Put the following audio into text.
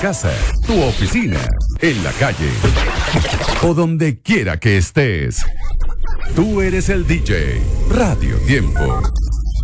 casa, tu oficina, en la calle o donde quiera que estés. Tú eres el DJ. Radio Tiempo.